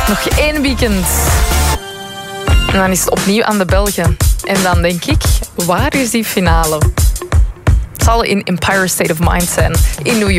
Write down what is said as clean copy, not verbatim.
Nog 1 weekend. En dan is het opnieuw aan de Belgen. En dan denk ik, waar is die finale? Het zal in Empire State of Mind zijn, in New York.